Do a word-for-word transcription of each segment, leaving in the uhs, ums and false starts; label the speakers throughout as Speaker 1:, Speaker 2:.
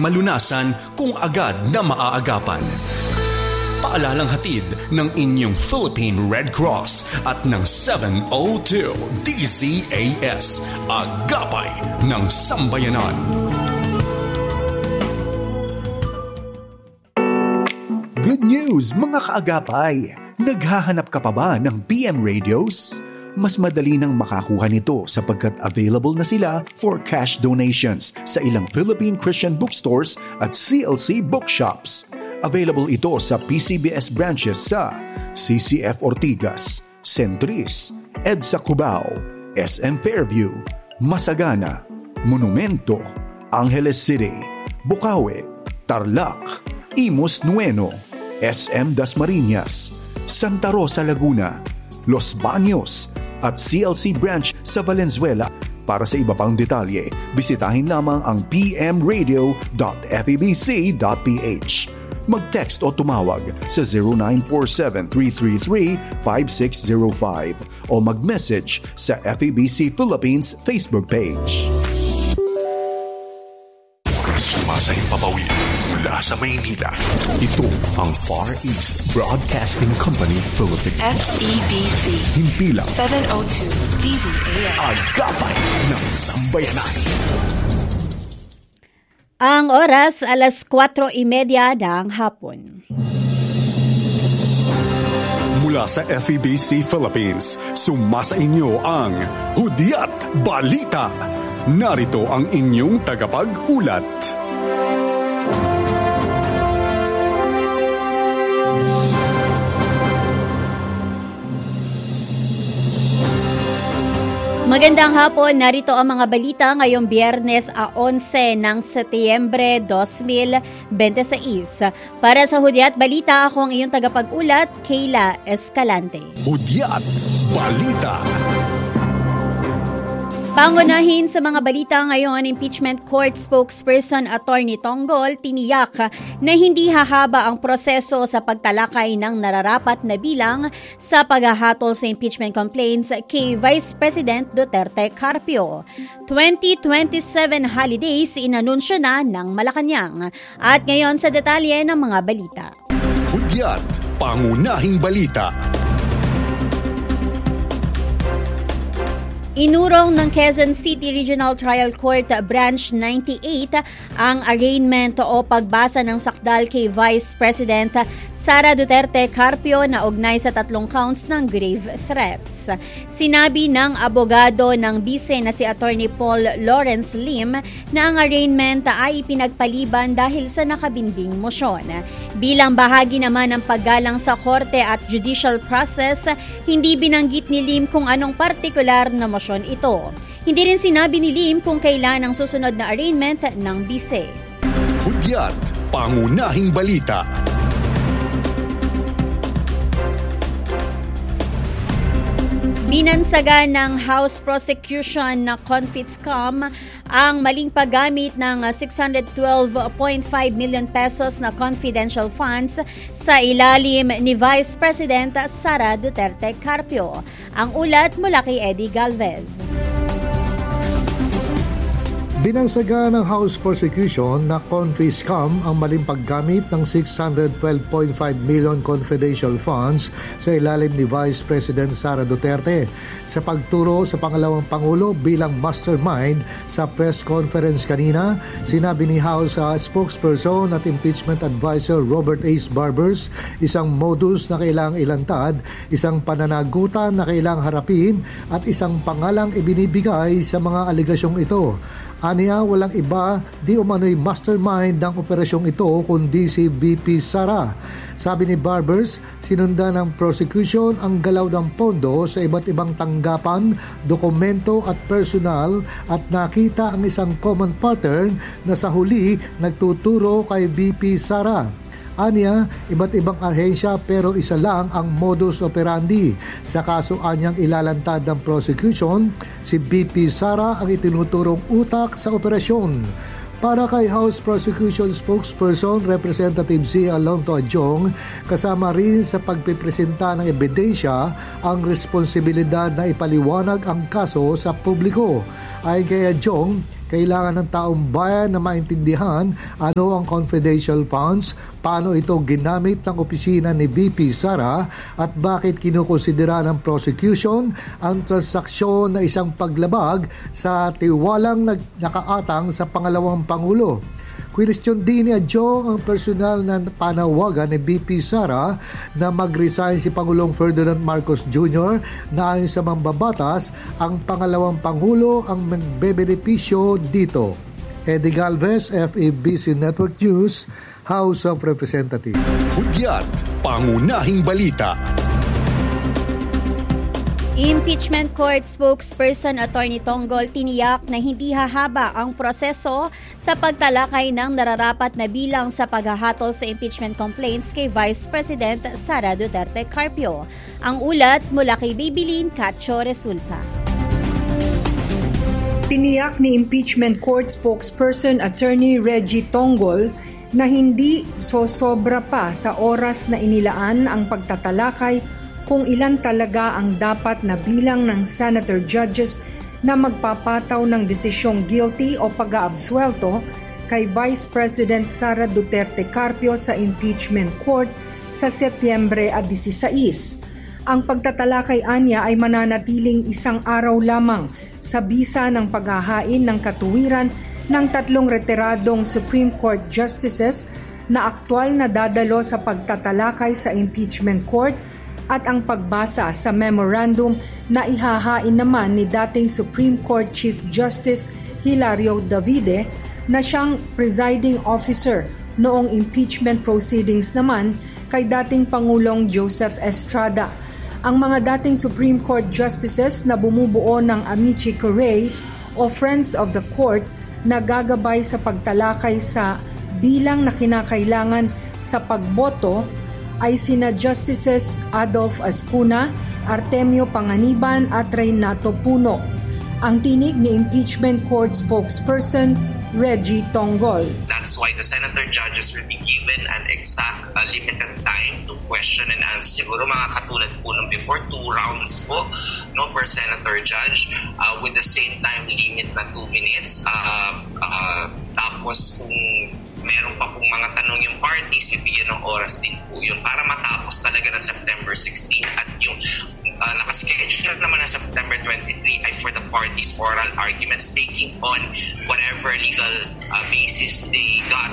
Speaker 1: malunasan kung agad na maaagapan. Paalalang hatid ng inyong Philippine Red Cross at ng seven oh two D Z A S, Agapay ng Sambayanan.
Speaker 2: Good news mga kaagapay! Naghahanap ka pa ba ng P M radios? Mas madali nang makakuha nito sapagkat available na sila for cash donations sa ilang Philippine Christian bookstores at C L C bookshops. Available ito sa P C B S branches sa C C F Ortigas, Centris, EDSA Cubao, S M Fairview, Masagana, Monumento, Angeles City, Bukawi, Tarlac, Imus Nueno, S M Dasmariñas, Santa Rosa Laguna, Los Baños at C L C branch sa Valenzuela. Para sa iba pang detalye, bisitahin lamang ang p m radio dot f e b c dot p h. Mag-text o tumawag sa zero nine four seven, three three three, five six zero five o mag-message sa F E B C Philippines Facebook page.
Speaker 1: Sumasayang papawid mula sa Maynila. Ito ang Far East Broadcasting Company Philippines. F E B C. Himpilang
Speaker 3: seven oh two D Z A S.
Speaker 1: Agapay ng Sambayanan.
Speaker 4: Ang oras, alas kwatro y media ng hapon.
Speaker 1: Mula sa F E B C Philippines, sumasa inyo ang Hudyat Balita. Narito ang inyong tagapag-ulat.
Speaker 4: Magandang hapon, narito ang mga balita ngayong Biyernes eleven ng Setyembre twenty twenty-six. Para sa Hudyat Balita, ako ang iyong tagapag-ulat, Kayla Escalante.
Speaker 1: Hudyat Balita.
Speaker 4: Pangunahin sa mga balita ngayon, Impeachment Court Spokesperson Attorney Tonggol tiniyak na hindi hahaba ang proseso sa pagtalakay ng nararapat na bilang sa paghahatol sa impeachment complaints kay Vice President Duterte Carpio. twenty twenty-seven holidays inanunsyo na ng Malacanang. At ngayon sa detalye ng mga balita.
Speaker 1: Hudyat Pangunahing Balita.
Speaker 4: Inurong ng Quezon City Regional Trial Court Branch ninety-eight ang arraignment o pagbasa ng sakdal kay Vice President Sara Duterte Carpio na ugnay sa tatlong counts ng grave threats. Sinabi ng abogado ng bise na si Attorney Paul Lawrence Lim na ang arraignment ay ipinagpaliban dahil sa nakabinding mosyon. Bilang bahagi naman ng paggalang sa korte at judicial process, hindi binanggit ni Lim kung anong partikular na mosyon ito. Hindi rin sinabi ni Lim kung kailan ang susunod na arraignment ng bise.
Speaker 1: Hudyat Pangunahing Balita.
Speaker 4: Binansaga ng House Prosecution na CONFISCOM ang maling paggamit ng six hundred twelve point five million pesos na confidential funds sa ilalim ni Vice President Sara Duterte Carpio. Ang ulat mula kay Eddie Galvez.
Speaker 5: Binansaga ng House Prosecution na CONFISCOM ang maling paggamit ng six hundred twelve point five million confidential funds sa ilalim ni Vice President Sara Duterte sa pagturo sa pangalawang Pangulo bilang mastermind. Sa press conference kanina, sinabi ni House uh, spokesperson at impeachment advisor Robert Ace Barbers, isang modus na kailangang ilantad, isang pananagutan na kailangang harapin at isang pangalang ibinibigay sa mga aligasyong ito. Aniya, walang iba, di umano'y mastermind ng operasyong ito kundi si V P Sara. Sabi ni Barbers, sinundan ng prosecution ang galaw ng pondo sa iba't ibang tanggapan, dokumento at personal at nakita ang isang common pattern na sa huli nagtuturo kay V P Sara. Aniya, iba't ibang ahensya pero isa lang ang modus operandi. Sa kaso anyang ilalantad ng prosecution, si V P Sara ang itinuturong utak sa operasyon. Para kay House Prosecution Spokesperson Representative C. Alonto Adjong, kasama rin sa pagpipresenta ng ebidensya ang responsibilidad na ipaliwanag ang kaso sa publiko. Ayon kay Adjong, Kailangan ng taong bayan na maintindihan ano ang confidential funds, paano ito ginamit ng opisina ni V P Sara at bakit kinukonsidera ng prosecution ang transaksyon na isang paglabag sa tiwalang nakaatang sa pangalawang Pangulo. Question din ni Adjo ang personal na panawagan ni V P Sara na mag-resign si Pangulong Ferdinand Marcos Junior na ayon sa mambabatas ang pangalawang Pangulo ang magbebenepisyo dito. Eddie Galvez, F A B C Network News, House of Representatives.
Speaker 1: Hudyat, pangunahing balita.
Speaker 4: Impeachment Court spokesperson Attorney Tonggol tiniyak na hindi hahaba ang proseso sa pagtalakay ng nararapat na bilang sa paghahatol sa impeachment complaints kay Vice President Sara Duterte Carpio. Ang ulat mula kay Babylin Cacho Resulta.
Speaker 6: Tiniyak ni Impeachment Court spokesperson Attorney Reggie Tonggol na hindi sosobra pa sa oras na inilaan ang pagtatalakay kung ilan talaga ang dapat na bilang ng senator judges na magpapataw ng desisyong guilty o pag-aabsuelto kay Vice President Sara Duterte Carpio sa impeachment court sa Setyembre disiseis. Ang pagtatalakay anya ay mananatiling isang araw lamang sa bisa ng paghahain ng katuwiran ng tatlong retiradong Supreme Court Justices na aktwal na dadalo sa pagtatalakay sa impeachment court at ang pagbasa sa memorandum na ihahain naman ni dating Supreme Court Chief Justice Hilario Davide na siyang presiding officer noong impeachment proceedings naman kay dating Pangulong Joseph Estrada. Ang mga dating Supreme Court Justices na bumubuo ng Amici Curiae o Friends of the Court na gagabay sa pagtalakay sa bilang na kinakailangan sa pagboto ay sina Justices Adolf Ascuna, Artemio Panganiban at Reynato Puno. Ang tinig ni Impeachment Court spokesperson Reggie Tonggol.
Speaker 7: That's why the senator judges will be given an exact uh, limited time to question and answer. Siguro mga katulad po ng before, two rounds po no, per senator judge uh, with the same time limit na two minutes. Uh, uh, tapos kung meron pa pong mga tanong yung parties, bibigyan ng oras din po yun para matapos talaga na September sixteenth at yung uh, nakaschedule naman na September twenty-three ay for the parties' oral arguments taking on whatever legal uh, basis they got.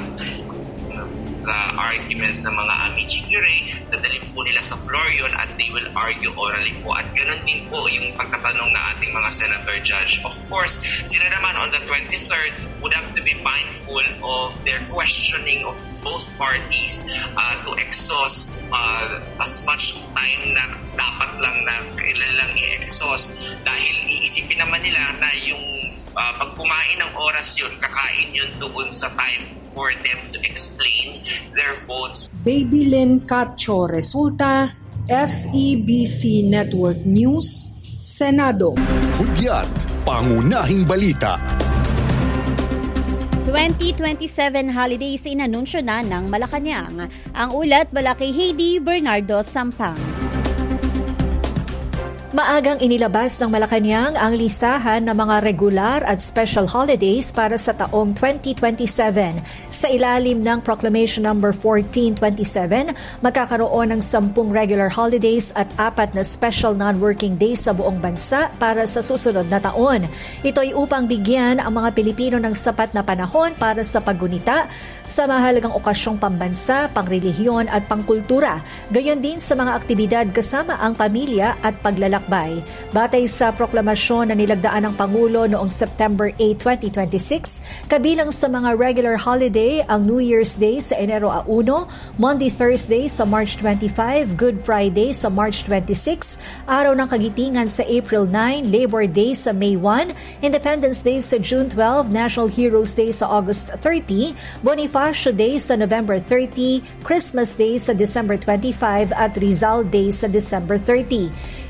Speaker 7: Uh, arguments ng mga Amici Curiae, dadalhin po nila sa floor yun at they will argue orally po. At ganun din po yung pagtatanong na ating mga senator judge. Of course, sila naman on the twenty-third would have to be mindful of their questioning of both parties uh, to exhaust uh, as much time na dapat lang na kailan lang i-exhaust dahil iisipin naman nila na yung uh, pag kumain ng oras yun, kakain yun doon sa time for them to explain their votes.
Speaker 6: Babylin Cacho Resulta, F E B C Network News, Senado.
Speaker 1: Hudyat, pangunahing balita.
Speaker 4: twenty twenty-seven holidays inanunsyo na ng Malacanang. Ang ulat mula kay Heidi Bernardo Sampang.
Speaker 8: Maagang inilabas ng Malacanang ang listahan ng mga regular at special holidays para sa taong twenty twenty-seven. Sa ilalim ng Proclamation number fourteen twenty-seven, magkakaroon ng sampung regular holidays at apat na special non-working days sa buong bansa para sa susunod na taon. Ito'y upang bigyan ang mga Pilipino ng sapat na panahon para sa paggunita sa mahalagang okasyong pambansa, pangrelihiyon at pangkultura. Gayon din sa mga aktibidad kasama ang pamilya at paglalakbay. Batay sa proklamasyon na nilagdaan ng Pangulo noong September eighth, twenty twenty-six, kabilang sa mga regular holiday ang New Year's Day sa Enero one, Monday Thursday sa March twenty-five, Good Friday sa March twenty-six, Araw ng Kagitingan sa April nine, Labor Day sa May first, Independence Day sa June twelfth, National Heroes Day sa August thirtieth, Bonifacio Day sa November thirtieth, Christmas Day sa December twenty-fifth at Rizal Day sa December thirtieth. Itinakda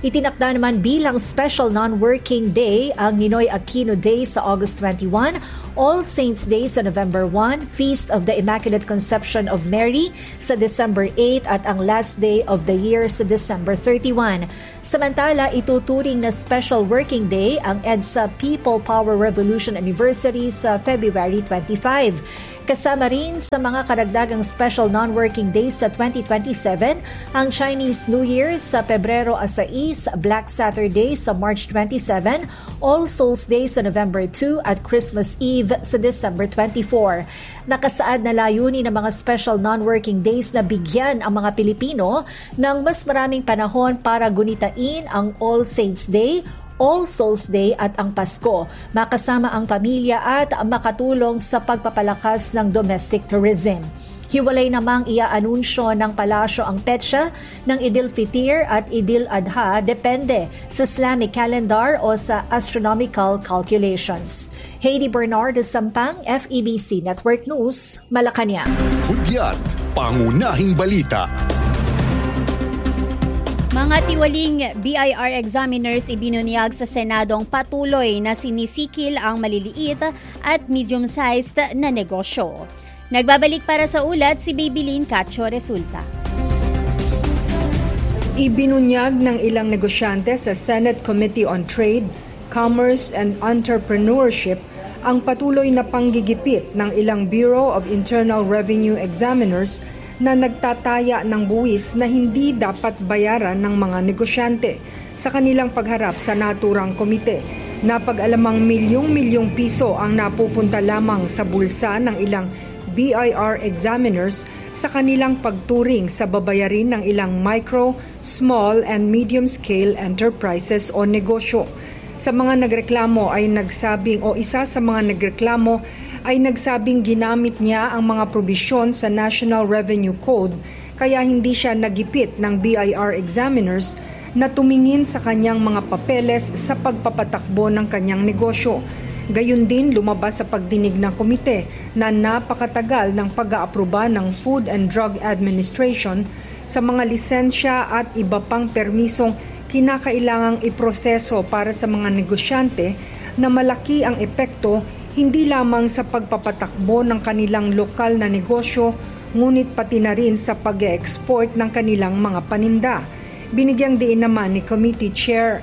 Speaker 8: Itinakda naman bilang special non-working day ang Ninoy Aquino Day sa August twenty-first, All Saints Day sa November first, Feast of the Immaculate Conception of Mary sa December eighth at ang last day of the year sa December thirty-first. Samantala, ituturing na special working day ang EDSA People Power Revolution Anniversary sa February twenty-fifth. Kasama rin sa mga karagdagang special non-working days sa twenty twenty-seven ang Chinese New Year sa Pebrero sais, Black Saturday sa March twenty-seventh, All Souls Day sa November second at Christmas Eve sa December twenty-fourth. Nakasaad na layunin ng mga special non-working days na bigyan ang mga Pilipino ng mas maraming panahon para gunitain ang All Saints Day, All Souls Day at ang Pasko, makasama ang pamilya at makatulong sa pagpapalakas ng domestic tourism. Hiwalay namang iaanunsyo ng palasyo ang petsa ng Idil Fitr at Idil Adha depende sa Islamic calendar o sa astronomical calculations. Heidi Bernardo Sampang, F E B C Network News, Malacanang.
Speaker 1: Hudyat, pangunahing balita.
Speaker 4: Mga tiwaling B I R examiners ibinunyag sa Senadong patuloy na sinisikil ang maliliit at medium-sized na negosyo. Nagbabalik para sa ulat si Babylin Cacho Resulta.
Speaker 6: Ibinunyag ng ilang negosyante sa Senate Committee on Trade, Commerce and Entrepreneurship ang patuloy na panggigipit ng ilang Bureau of Internal Revenue examiners na nagtataya ng buwis na hindi dapat bayaran ng mga negosyante sa kanilang pagharap sa naturang komite. Napag-alamang milyong-milyong piso ang napupunta lamang sa bulsa ng ilang B I R examiners sa kanilang pagturing sa babayarin ng ilang micro, small and medium-scale enterprises o negosyo. Sa mga nagreklamo ay nagsabing o isa sa mga nagreklamo ay nagsabing ginamit niya ang mga probisyon sa National Revenue Code kaya hindi siya nagipit ng B I R examiners na tumingin sa kanyang mga papeles sa pagpapatakbo ng kanyang negosyo. Gayun din lumabas sa pagdinig ng komite na napakatagal ng pag-aaproba ng Food and Drug Administration sa mga lisensya at iba pang permisong kinakailangang iproseso para sa mga negosyante na malaki ang epekto hindi lamang sa pagpapatakbo ng kanilang lokal na negosyo, ngunit pati na rin sa pag-export ng kanilang mga paninda. Binigyang diin naman ni Committee Chair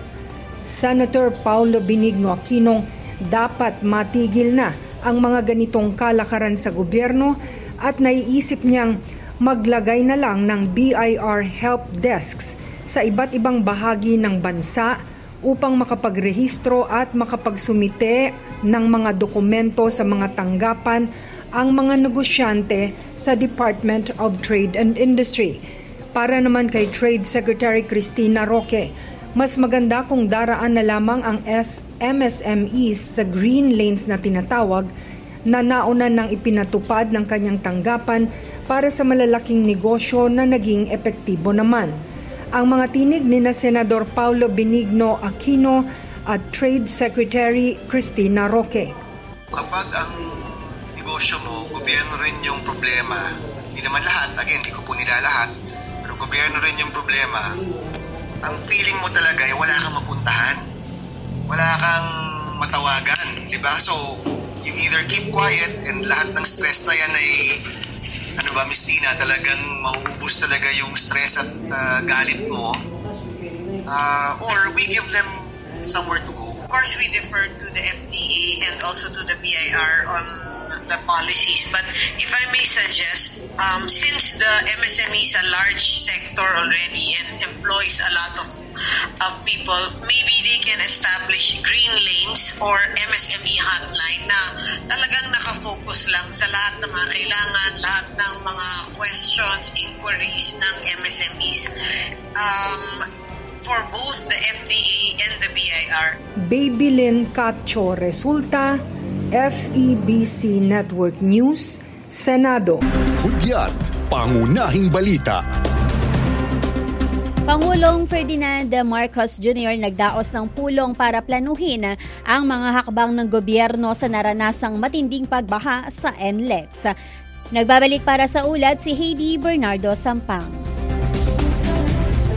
Speaker 6: Senator Paulo Benigno Aquino dapat matigil na ang mga ganitong kalakaran sa gobyerno at naiisip niyang maglagay na lang ng B I R help desks sa iba't ibang bahagi ng bansa upang makapagrehistro at makapagsumite ng mga dokumento sa mga tanggapan ang mga negosyante sa Department of Trade and Industry. Para naman kay Trade Secretary Cristina Roque, mas maganda kung daraan na lamang ang M S M Es sa green lanes na tinatawag na nauna nang ipinatupad ng kanyang tanggapan para sa malalaking negosyo na naging epektibo naman. Ang mga tinig ni na Senador Paulo Benigno Aquino at Trade Secretary Cristina Roque.
Speaker 9: Kapag ang negosyo mo, gobyerno rin yung problema, hindi naman lahat, again, hindi ko po nila lahat, pero gobyerno rin yung problema, ang feeling mo talaga ay wala kang mapuntahan, wala kang matawagan, di ba? So, you either keep quiet and lahat ng stress na yan ay ano ba, Miss Tina, talagang mauubos talaga yung stress at uh, galit mo. Uh, or we give them somewhere to go.
Speaker 10: Of course, we defer to the F D A and also to the B I R on the policies. But if I may suggest, um, since the M S M E is a large sector already and employs a lot of of people, maybe they can establish green lanes or M S M E hotline na talagang nakafocus lang sa lahat ng mga kailangan, lahat ng mga questions, inquiries ng M S M Es um, for both the F D A and the B I R.
Speaker 6: Babylin Cacho Resulta, F E B C Network News, Senado.
Speaker 1: Hudyat, pangunahing balita.
Speaker 4: Pangulong Ferdinand Marcos Junior nagdaos ng pulong para planuhin ang mga hakbang ng gobyerno sa naranasang matinding pagbaha sa N L E X. Nagbabalik para sa ulat si Heidi Bernardo Sampang.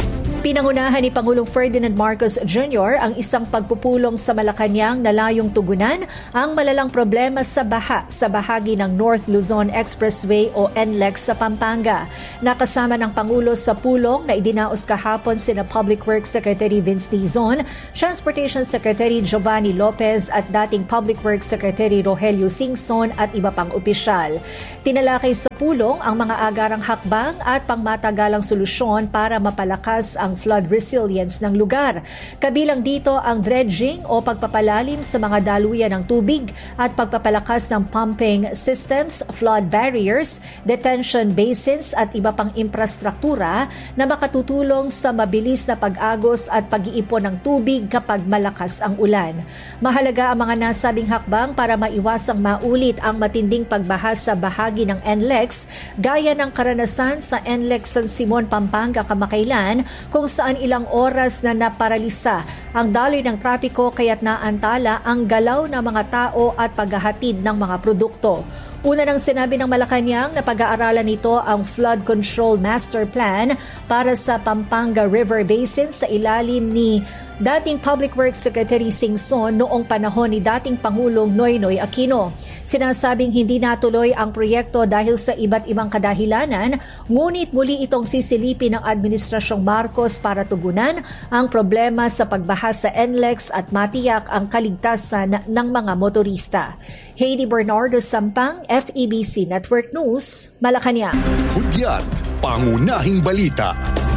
Speaker 8: Pinangunahan ni Pangulong Ferdinand Marcos Junior ang isang pagpupulong sa Malacanang na layong tugunan ang malalang problema sa baha sa bahagi ng North Luzon Expressway o N L E X sa Pampanga. Nakasama ng Pangulo sa pulong na idinaos kahapon sina Public Works Secretary Vince Dizon, Transportation Secretary Giovanni Lopez at dating Public Works Secretary Rogelio Singson at iba pang opisyal. Tinalakay sa pulong ang mga agarang hakbang at pangmatagalang solusyon para mapalakas ang flood resilience ng lugar. Kabilang dito ang dredging o pagpapalalim sa mga daluyan ng tubig at pagpapalakas ng pumping systems, flood barriers, detention basins at iba pang infrastruktura na makatutulong sa mabilis na pag-agos at pag-iipon ng tubig kapag malakas ang ulan. Mahalaga ang mga nasabing hakbang para maiwasang maulit ang matinding pagbaha sa bahagi ng N L E X gaya ng karanasan sa N L E X San Simon, Pampanga kamakailan kung saan ilang oras na naparalisa ang daloy ng trapiko kaya't naantala ang galaw ng mga tao at paghahatid ng mga produkto. Una nang sinabi ng Malacanang na pag-aaralan nito ang Flood Control Master Plan para sa Pampanga River Basin sa ilalim ni dating Public Works Secretary Singson noong panahon ni dating Pangulong Noynoy Aquino. Sinasabing hindi natuloy ang proyekto dahil sa iba't ibang kadahilanan, ngunit muli itong sisilipin ng Administrasyong Marcos para tugunan ang problema sa pagbaha sa N L E X at matiyak ang kaligtasan ng mga motorista. Heidi Bernardo Sampang, F E B C Network News, Malacanang.
Speaker 1: Hudyat, pangunahing balita.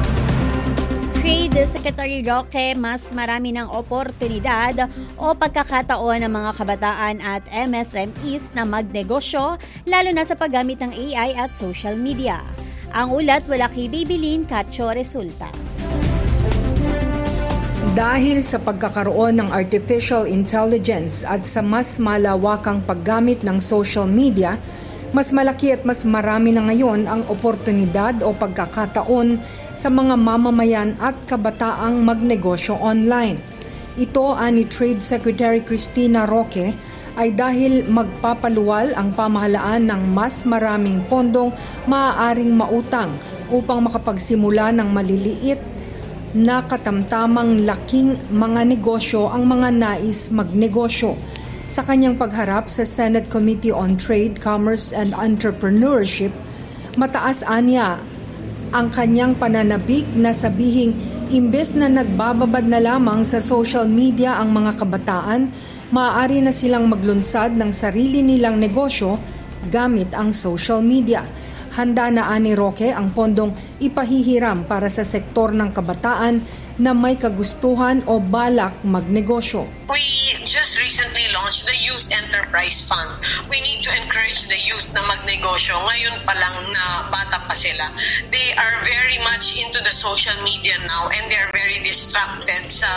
Speaker 4: Trade Secretary Roque, mas marami ng oportunidad o pagkakataon ng mga kabataan at M S M Es na magnegosyo, lalo na sa paggamit ng A I at social media. Ang ulat wala kay Babylin Cacho Resulta.
Speaker 6: Dahil sa pagkakaroon ng artificial intelligence at sa mas malawakang paggamit ng social media, mas malaki at mas marami na ngayon ang oportunidad o pagkakataon sa mga mamamayan at kabataang magnegosyo online. Ito ani Trade Secretary Cristina Roque ay dahil magpapaluwal ang pamahalaan ng mas maraming pondong maaaring mautang upang makapagsimula ng maliliit na katamtamang laking mga negosyo ang mga nais magnegosyo. Sa kanyang pagharap sa Senate Committee on Trade, Commerce and Entrepreneurship, mataas anya ang kanyang pananabik na sabihing imbes na nagbababad na lamang sa social media ang mga kabataan, maaari na silang maglunsad ng sarili nilang negosyo gamit ang social media. Handa na ani Roque ang pondong ipahihiram para sa sektor ng kabataan na may kagustuhan o balak magnegosyo.
Speaker 10: We just recently launched the Youth Enterprise Fund. We need to encourage the youth na magnegosyo. Ngayon pa lang na bata pa sila. They are very much into the social media now and they are very distracted sa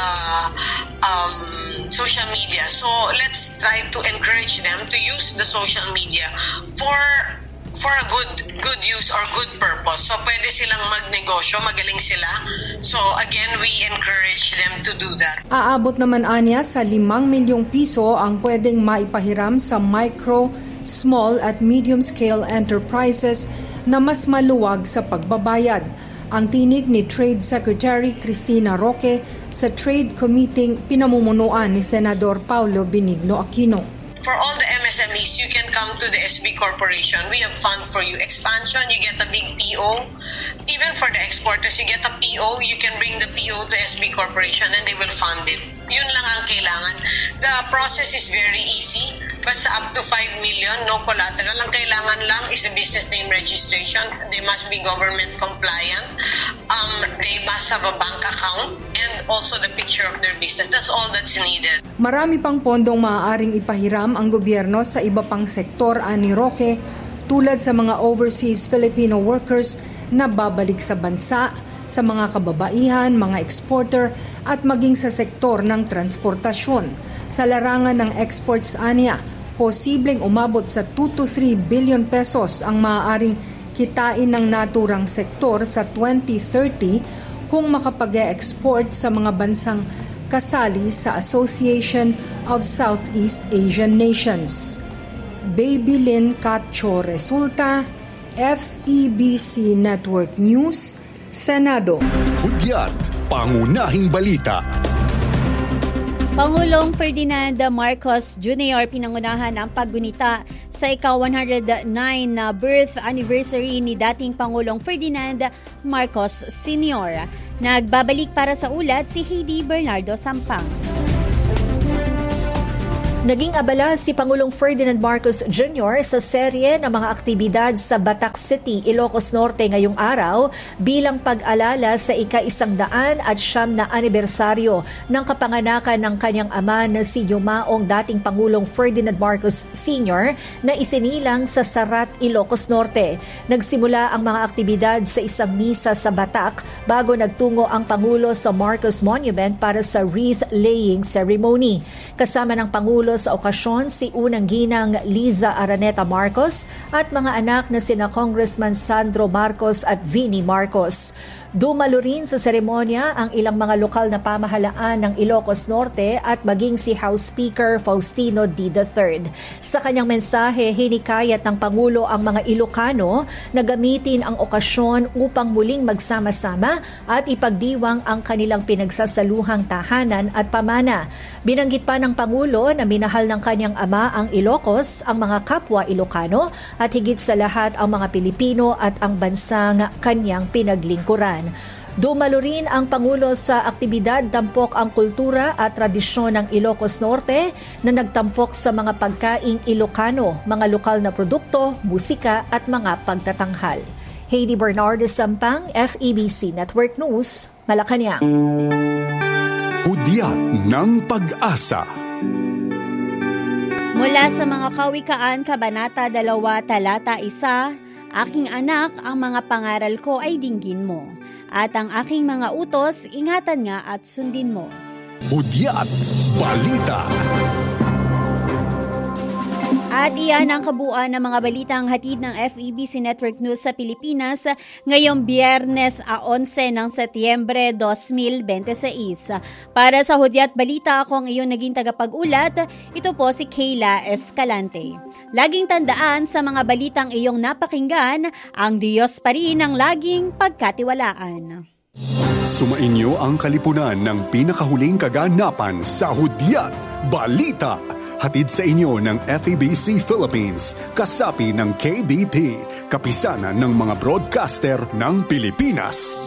Speaker 10: um, social media. So let's try to encourage them to use the social media for for a good good use or good purpose. So pwede silang magnegosyo, magaling sila. So again, we encourage them to do that.
Speaker 6: Aabot naman anya sa limang milyong piso ang pwedeng maipahiram sa micro, small at medium scale enterprises na mas maluwag sa pagbabayad. Ang tinig ni Trade Secretary Cristina Roque sa Trade Committee pinamumunuan ni Senador Paulo Benigno Aquino.
Speaker 10: For all the M S M Es, you can come to the S B Corporation. We have fund for you. Expansion, you get a big P O. Even for the exporters, you get a P O. You can bring the P O to S B Corporation and they will fund it. Yun lang ang kailangan. The process is very easy. Basta up to five million, no collateral. Ang kailangan lang is a business name registration. They must be government compliant. Um, they must have a bank account and also the picture of their business. That's all that's needed.
Speaker 6: Marami pang pondong maaaring ipahiram ang gobyerno sa iba pang sektor ani Roque, tulad sa mga overseas Filipino workers na babalik sa bansa, sa mga kababaihan, mga exporter at maging sa sektor ng transportasyon. Sa larangan ng exports anya, posibleng umabot sa two to three billion pesos ang maaaring kitain ng naturang sektor sa twenty thirty kung makapag-export sa mga bansang kasali sa Association of Southeast Asian Nations. Babylin Cacho Resulta, F E B C Network News, Senado.
Speaker 1: Hudyat, pangunahing balita.
Speaker 4: Pangulong Ferdinand Marcos Junior pinangunahan ang paggunita sa ika one hundred nine na birth anniversary ni dating Pangulong Ferdinand Marcos Senior Nagbabalik para sa ulat si Heidi Bernardo Sampang.
Speaker 8: Naging abala si Pangulong Ferdinand Marcos Junior sa serye ng mga aktibidad sa Batac City, Ilocos Norte ngayong araw bilang pag-alala sa ika-isang daan at siyam na anibersaryo ng kapanganakan ng kanyang ama na si Yumaong dating Pangulong Ferdinand Marcos Senior na isinilang sa Sarat, Ilocos Norte. Nagsimula ang mga aktibidad sa isang misa sa Batac bago nagtungo ang Pangulo sa Marcos Monument para sa wreath-laying ceremony. Kasama ng Pangulo sa okasyon si unang ginang Liza Araneta Marcos at mga anak na sina Congressman Sandro Marcos at Vinnie Marcos. Dumalo rin sa seremonya ang ilang mga lokal na pamahalaan ng Ilocos Norte at maging si House Speaker Faustino D. the third. Sa kanyang mensahe, hinikayat ng Pangulo ang mga Ilocano na gamitin ang okasyon upang muling magsama-sama at ipagdiwang ang kanilang pinagsasaluhang tahanan at pamana. Binanggit pa ng Pangulo na minahal ng kanyang ama ang Ilocos, ang mga kapwa Ilocano at higit sa lahat ang mga Pilipino at ang bansang kanyang pinaglingkuran. Dumalo rin ang Pangulo sa aktibidad tampok ang kultura at tradisyon ng Ilocos Norte na nagtampok sa mga pagkaing Ilocano, mga lokal na produkto, musika at mga pagtatanghal. Heidi Bernardo Sampang, F E B C Network News, Malacanang.
Speaker 1: Hudyat ng Pag-asa.
Speaker 4: Mula sa mga kawikaan, Kabanata two, Talata one, Aking anak, ang mga pangaral ko ay dinggin mo, at ang aking mga utos, ingatan nga at sundin mo.
Speaker 1: Hudyat Balita.
Speaker 4: At iyan ang kabuuan ng mga balitang hatid ng F E B C Network News sa Pilipinas ngayong Biyernes eleven ng Setyembre twenty twenty-six. Para sa Hudyat Balita, ako ang iyong naging tagapag-ulat. Ito po si Kayla Escalante. Laging tandaan sa mga balitang iyong napakinggan, ang Diyos pa rin ang laging pagkatiwalaan.
Speaker 1: Sumainyo ang kalipunan ng pinakahuling kaganapan sa Hudyat Balita. Hatid sa inyo ng F E B C Philippines, kasapi ng K B P, kapisanan ng mga broadcaster ng Pilipinas.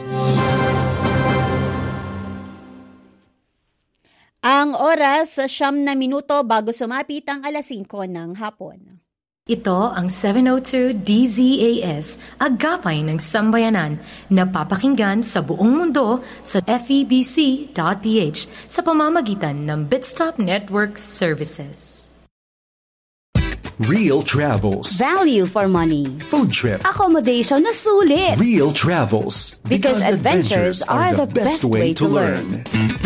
Speaker 4: Ang oras, siyam na minuto bago sumapit ang alas singko ng hapon.
Speaker 11: Ito ang seven oh two D Z A S, Agapay ng Sambayanan, na papakinggan sa buong mundo sa F E B C dot P H sa pamamagitan ng Bitstop Network Services.
Speaker 2: Real Travels.
Speaker 12: Value for money.
Speaker 2: Food trip.
Speaker 12: Accommodation na sulit.
Speaker 2: Real Travels.
Speaker 12: Because, because adventures, adventures are the best way to learn.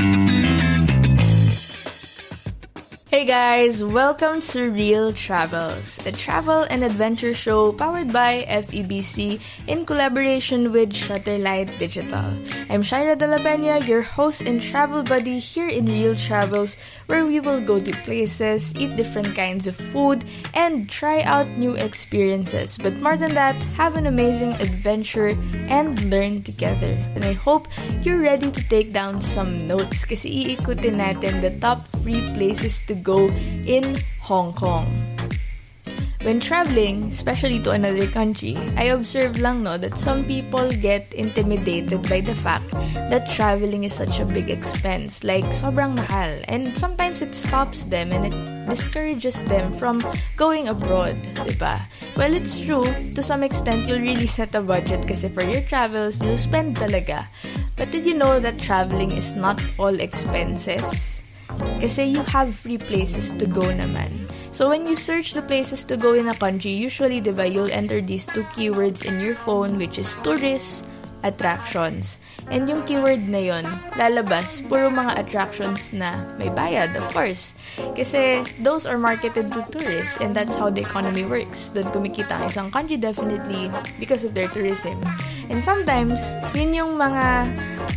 Speaker 13: Hey guys, welcome to Real Travels, a travel and adventure show powered by F E B C in collaboration with Shutterlight Digital. I'm Shaira De La Peña, your host and travel buddy here in Real Travels, where we will go to places, eat different kinds of food, and try out new experiences. But more than that, have an amazing adventure and learn together. And I hope you're ready to take down some notes kasi iikutin natin the top three places to go in Hong Kong. When traveling, especially to another country, I observe lang no that some people get intimidated by the fact that traveling is such a big expense, like sobrang mahal, and sometimes it stops them and it discourages them from going abroad, diba? Well, it's true, to some extent you'll really set a budget kasi for your travels, you'll spend talaga. But did you know that traveling is not all expenses? Kasi you have free places to go naman. So when you search the places to go in a country, usually, diba, you'll enter these two keywords in your phone, which is tourists, attractions. And yung keyword na yon, lalabas, puro mga attractions na may bayad, of course. Kasi those are marketed to tourists and that's how the economy works. Doon kumikita ang isang country definitely because of their tourism. And sometimes, yun yung mga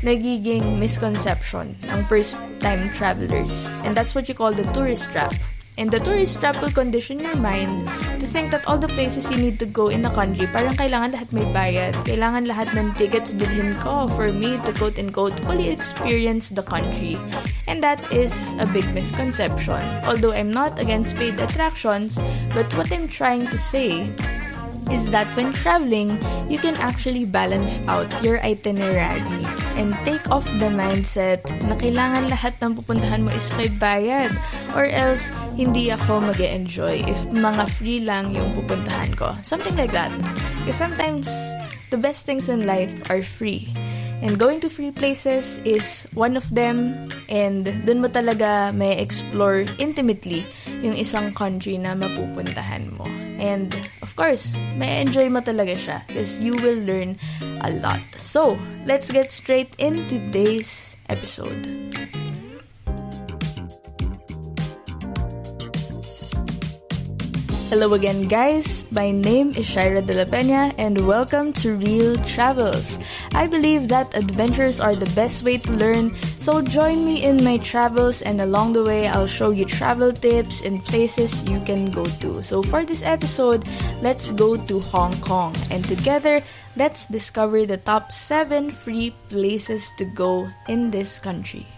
Speaker 13: nagiging misconception ng first-time travelers. And that's what you call the tourist trap. And the tourist trap will condition your mind to think that all the places you need to go in the country, parang kailangan lahat may bayad. Kailangan lahat ng tickets bilhin ko for me to quote-unquote fully experience the country. And that is a big misconception. Although I'm not against paid attractions, but what I'm trying to say is that when traveling, you can actually balance out your itinerary and take off the mindset na kailangan lahat ng pupuntahan mo is may bayad, or else hindi ako mag-e-enjoy if mga free lang yung pupuntahan ko. Something like that. Because sometimes, the best things in life are free. And going to free places is one of them, and dun mo talaga may explore intimately yung isang country na mapupuntahan mo. And of course, may enjoy mo talaga siya because you will learn a lot. So, let's get straight into today's episode. Hello again, guys. My name is Shaira De La Peña and welcome to Real Travels. I believe that adventures are the best way to learn, so join me in my travels, and along the way, I'll show you travel tips and places you can go to. So for this episode, let's go to Hong Kong, and together, let's discover the top seven free places to go in this country.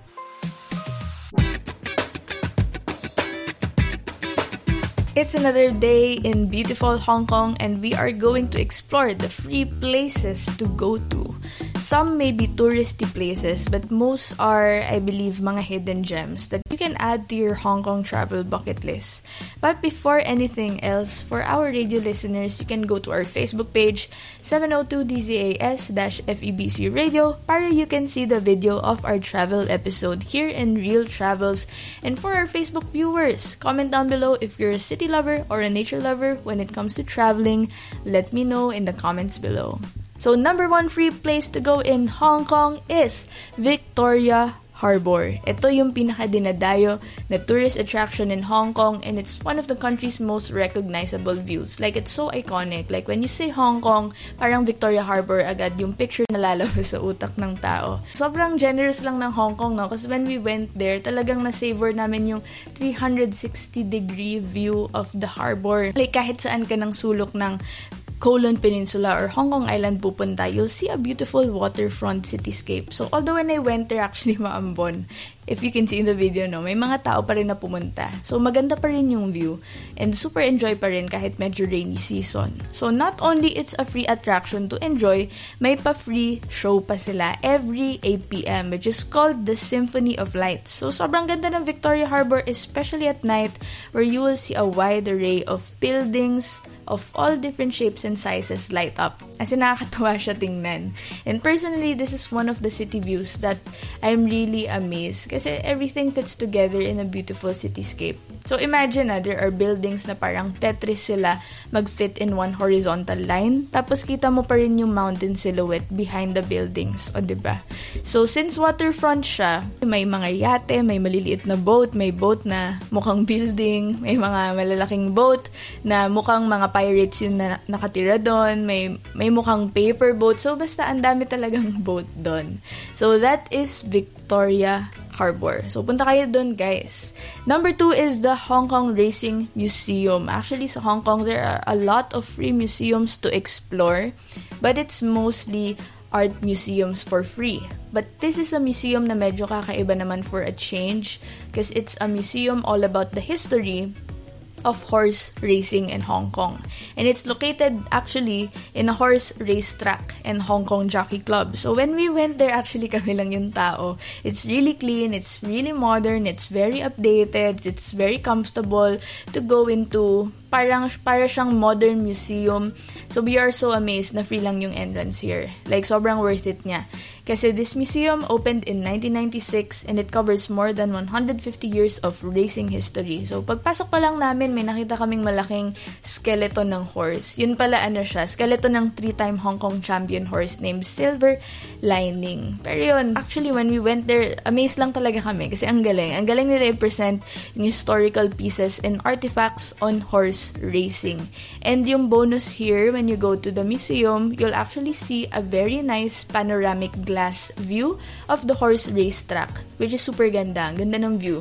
Speaker 13: It's another day in beautiful Hong Kong, and we are going to explore the free places to go to. Some may be touristy places, but most are, I believe, mga hidden gems that you can add to your Hong Kong travel bucket list. But before anything else, for our radio listeners, you can go to our Facebook page, seven oh two D Z A S F E B C Radio, para you can see the video of our travel episode here in Real Travels. And for our Facebook viewers, comment down below if you're a city lover or a nature lover when it comes to traveling. Let me know in the comments below. So number one free place to go in Hong Kong is Victoria Harbour. Ito yung pinaka-dinadayo na tourist attraction in Hong Kong, and it's one of the country's most recognizable views. Like, it's so iconic. Like, when you say Hong Kong, parang Victoria Harbour agad yung picture na lalabas sa utak ng tao. Sobrang generous lang ng Hong Kong, no? Kasi when we went there, talagang na-savor namin yung three hundred sixty degree view of the harbor. Like, kahit saan ka ng sulok ng Kowloon Peninsula or Hong Kong Island pupunta, you'll see a beautiful waterfront cityscape. So, although when I went there, actually maambon, if you can see in the video, no, may mga tao pa rin na pumunta. So, maganda pa rin yung view. And super enjoy pa rin kahit medyo rainy season. So, not only it's a free attraction to enjoy, may pa-free show pa sila every eight p.m. which is called the Symphony of Lights. So, sobrang ganda ng Victoria Harbour, especially at night, where you will see a wide array of buildings of all different shapes and sizes light up. As in, nakakatawa siya tingnan. And personally, this is one of the city views that I'm really amazed kasi everything fits together in a beautiful cityscape. So imagine na, there are buildings na parang Tetris sila mag-fit in one horizontal line, tapos kita mo pa rin yung mountain silhouette behind the buildings, o diba? So since waterfront siya, may mga yate, may maliliit na boat, may boat na mukhang building, may mga malalaking boat na mukhang mga pirates yung na- nakatira doon, may, may mukhang paper boat, so basta ang dami talagang boat doon. So that is Victoria Harbour. So, punta kayo dun, guys. Number two is the Hong Kong Racing Museum. Actually, sa Hong Kong, there are a lot of free museums to explore, but it's mostly art museums for free. But this is a museum na medyo kakaiba naman for a change because it's a museum all about the history of horse racing in Hong Kong. And it's located actually in a horse race track in Hong Kong Jockey Club. So when we went there, actually kami lang yung tao. It's really clean, it's really modern, it's very updated, it's very comfortable to go into. Parang, para siyang modern museum. So we are so amazed na free lang yung entrance here. Like, sobrang worth it niya. Kasi this museum opened in nineteen ninety-six and it covers more than one hundred fifty years of racing history. So, pagpasok pa lang namin, may nakita kaming malaking skeleton ng horse. Yun pala ano siya, skeleton ng three-time Hong Kong champion horse named Silver Lining. Pero yun, actually when we went there, amazed lang talaga kami kasi ang galing. Ang galing nila i-present yung historical pieces and artifacts on horse racing. And yung bonus here, when you go to the museum, you'll actually see a very nice panoramic glass view of the horse race track, which is super ganda. Ganda ng view.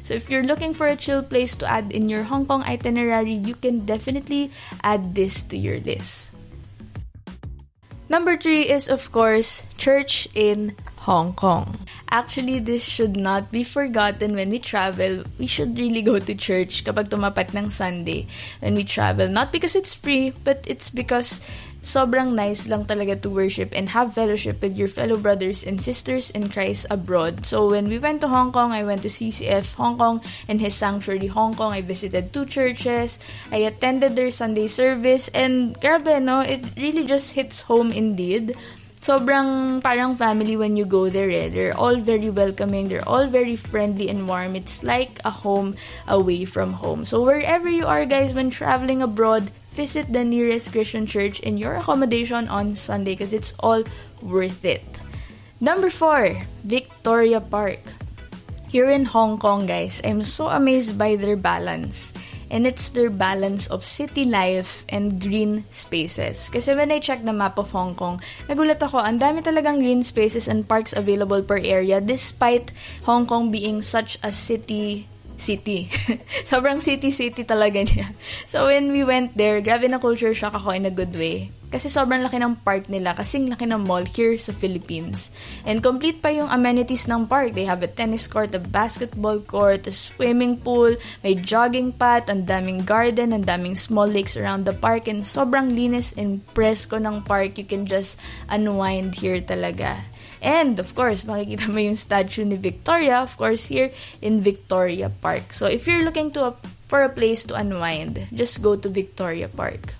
Speaker 13: So if you're looking for a chill place to add in your Hong Kong itinerary, you can definitely add this to your list. Number three is, of course, church in Hong Kong. Actually, this should not be forgotten when we travel. We should really go to church kapag tumapat ng Sunday when we travel. Not because it's free, but it's because sobrang nice lang talaga to worship and have fellowship with your fellow brothers and sisters in Christ abroad. So when we went to Hong Kong, I went to C C F Hong Kong and His Sanctuary Hong Kong. I visited two churches. I attended their Sunday service, and grabe, no? It really just hits home indeed. Sobrang parang family when you go there. Eh. They're all very welcoming. They're all very friendly and warm. It's like a home away from home. So wherever you are, guys, when traveling abroad, visit the nearest Christian church in your accommodation on Sunday because it's all worth it. Number four, Victoria Park. Here in Hong Kong, guys, I'm so amazed by their balance. And it's their balance of city life and green spaces. Kasi when I checked the map of Hong Kong, nagulat ako, ang dami talagang green spaces and parks available per area despite Hong Kong being such a city city. Sobrang city-city talaga niya. So when we went there, grabe na culture shock ako in a good way. Kasi sobrang laki ng park nila, kasing laki ng mall here sa Philippines. And complete pa yung amenities ng park. They have a tennis court, a basketball court, a swimming pool, may jogging path, ang daming garden, ang daming small lakes around the park, and sobrang linis and presko ng park. You can just unwind here talaga. And, of course, makikita mo yung statue ni Victoria, of course, here in Victoria Park. So, if you're looking to a, for a place to unwind, just go to Victoria Park.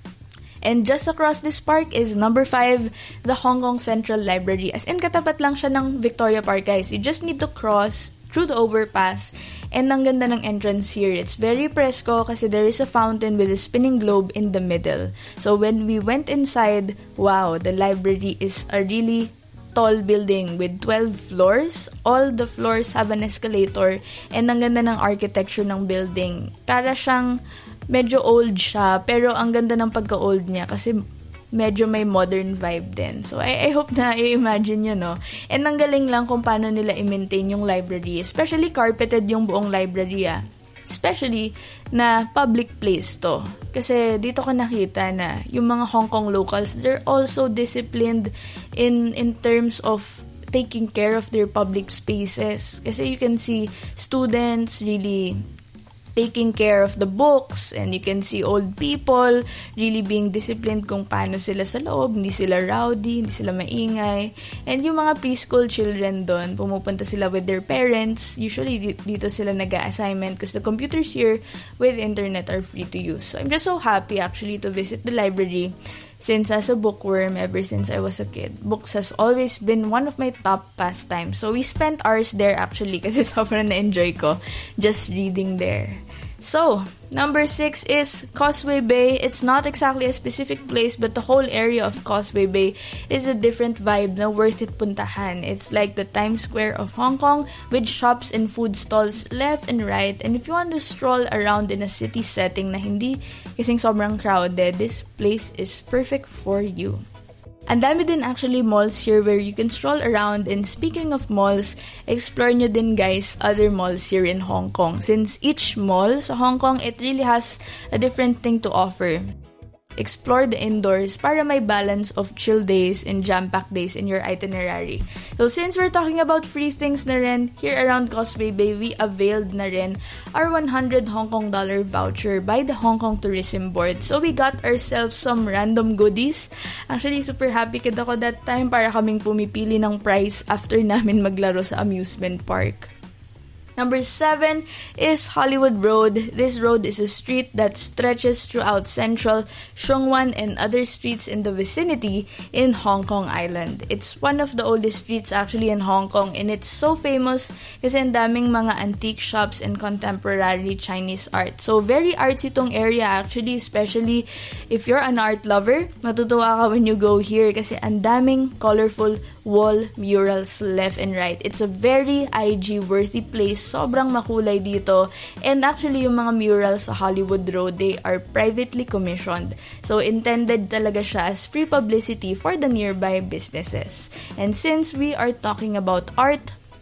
Speaker 13: And just across this park is number five, the Hong Kong Central Library. As in, katapat lang siya ng Victoria Park, guys. You just need to cross through the overpass. And ang ganda ng entrance here. It's very presko kasi there is a fountain with a spinning globe in the middle. So, when we went inside, wow, the library is a really tall building with twelve floors. All the floors have an escalator, and ang ganda ng architecture ng building. Para siyang medyo old siya, pero ang ganda ng pagka-old niya kasi medyo may modern vibe din. So I, I hope na i-imagine nyo, no? And ang galing lang kung paano nila i-maintain yung library. Especially carpeted yung buong library, ah. Especially na public place to. Kasi dito ko nakita na yung mga Hong Kong locals, they're also disciplined in in terms of taking care of their public spaces. Kasi you can see students really taking care of the books, and you can see old people really being disciplined kung paano sila sa loob, hindi sila rowdy, hindi sila maingay. And yung mga preschool children doon, pumupunta sila with their parents. Usually dito sila nag-assignment because the computers here with internet are free to use. So I'm just so happy actually to visit the library. Since as a bookworm, ever since I was a kid, books has always been one of my top pastimes. So we spent hours there actually kasi sobrang na-enjoy ko just reading there. So, number six is Causeway Bay. It's not exactly a specific place, but the whole area of Causeway Bay is a different vibe na worth it puntahan. It's like the Times Square of Hong Kong with shops and food stalls left and right. And if you want to stroll around in a city setting na hindi kasing sobrang crowded, this place is perfect for you. Ang dami din actually malls here where you can stroll around, and speaking of malls, explore nyo din guys other malls here in Hong Kong. Since each mall sa Hong Kong, it really has a different thing to offer. Explore the indoors para may balance of chill days and jam-packed days in your itinerary. So since we're talking about free things na rin, here around Causeway Bay, we availed na rin our one hundred Hong Kong dollar voucher by the Hong Kong Tourism Board. So we got ourselves some random goodies. Actually, super happy kid ako that time para kaming pumipili ng prize after namin maglaro sa amusement park. Number seven is Hollywood Road. This road is a street that stretches throughout central Sheung Wan and other streets in the vicinity in Hong Kong Island. It's one of the oldest streets actually in Hong Kong, and it's so famous kasi ang daming mga antique shops and contemporary Chinese art. So very artsy tong area actually, especially if you're an art lover. Matutuwa ka when you go here kasi ang daming colorful wall murals left and right. It's a very I G worthy place. Sobrang makulay dito. And actually, yung mga murals sa Hollywood Road, they are privately commissioned. So, intended talaga siya as free publicity for the nearby businesses. And since we are talking about art,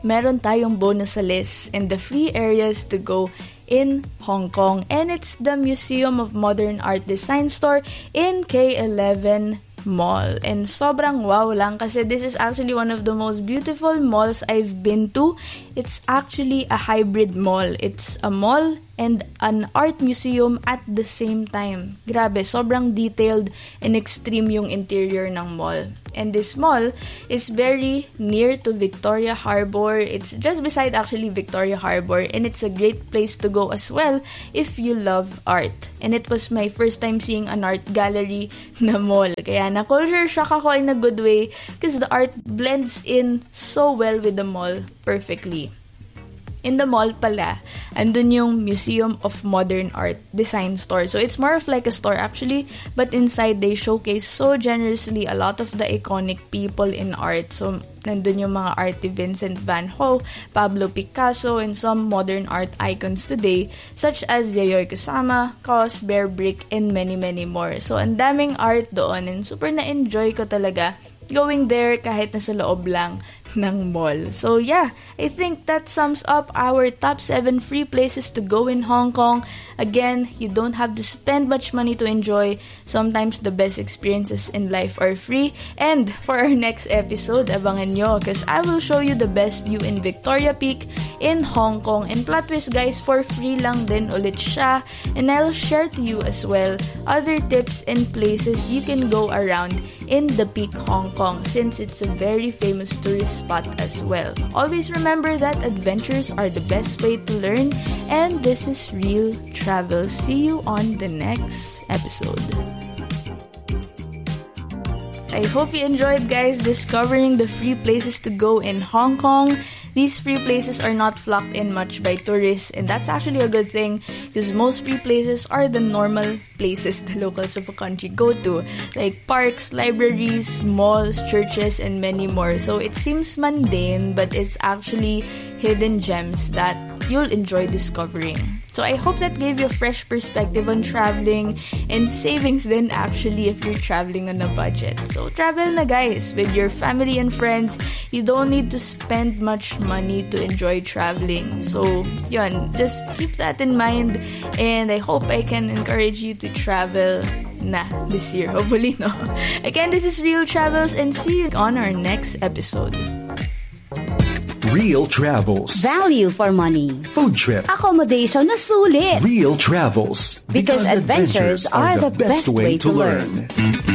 Speaker 13: meron tayong bonus sa list in the free areas to go in Hong Kong. And it's the Museum of Modern Art Design Store in K eleven Mall. And sobrang wow lang kasi this is actually one of the most beautiful malls I've been to. It's actually a hybrid mall. It's a mall and an art museum at the same time. Grabe, sobrang detailed and extreme yung interior ng mall. And this mall is very near to Victoria Harbour. It's just beside actually Victoria Harbour, and it's a great place to go as well if you love art. And it was my first time seeing an art gallery na mall. Kaya na-culture shock ako in a good way because the art blends in so well with the mall perfectly. In the mall pala, andun yung Museum of Modern Art Design Store. So it's more of like a store actually, but inside they showcase so generously a lot of the iconic people in art. So nandun yung mga arty Vincent van Gogh, Pablo Picasso, and some modern art icons today such as Yayoi Kusama, Cos, Bear Brick, and many many more. So ang daming art doon and super na-enjoy ko talaga going there kahit nasa loob lang ng mall. So yeah, I think that sums up our top seven free places to go in Hong Kong. Again, you don't have to spend much money to enjoy. Sometimes the best experiences in life are free. And for our next episode, abangan nyo because I will show you the best view in Victoria Peak in Hong Kong. And plot twist guys, for free lang din ulit siya. And I'll share to you as well other tips and places you can go around in the Peak Hong Kong since it's a very famous tourist spot as well. Always remember that adventures are the best way to learn, and this is Real Travel. See you on the next episode. I hope you enjoyed guys discovering the free places to go in Hong Kong. These free places are not flocked in much by tourists, and that's actually a good thing because most free places are the normal places the locals of a country go to, like parks, libraries, malls, churches, and many more. So it seems mundane, but it's actually hidden gems that you'll enjoy discovering. So I hope that gave you a fresh perspective on traveling and savings then actually if you're traveling on a budget. So travel na guys with your family and friends. You don't need to spend much money to enjoy traveling. So yun, just keep that in mind, and I hope I can encourage you to travel na this year, hopefully, no? Again, this is Real Travels, and see you on our next episode.
Speaker 2: Real Travels.
Speaker 12: Value for money.
Speaker 2: Food trip.
Speaker 12: Accommodation na sulit.
Speaker 2: Real Travels.
Speaker 12: Because, because adventures, adventures are the best way to learn.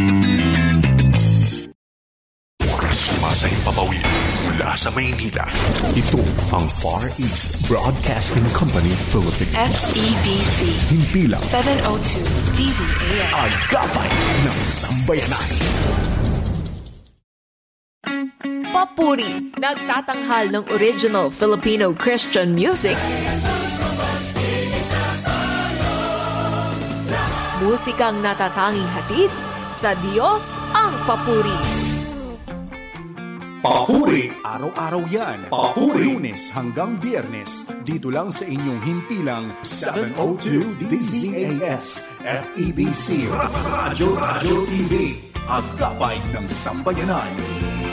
Speaker 1: Sumasahing papawid mula sa Maynila. Ito ang Far East Broadcasting Company Philippines.
Speaker 3: F E B C.
Speaker 1: Himpilang
Speaker 3: seven oh two D Z A S.
Speaker 1: Agapay ng Sambayanan.
Speaker 14: Papuri, nagtatanghal ng original Filipino Christian music. Musikang natatanging hatid sa Diyos ang papuri.
Speaker 2: Papuri! Araw-araw yan. Papuri! Lunes hanggang Biyernes. Dito lang sa inyong himpilang seven oh two D Z A S F E B C Radyo Radyo T V. Agapay ng Sambayanan.